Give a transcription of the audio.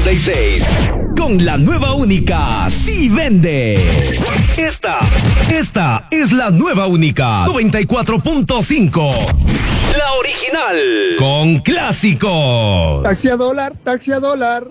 96. Con la nueva única, sí vende. Esta es la nueva única 94.5. La original. Con clásicos. Taxi a dólar, taxi a dólar.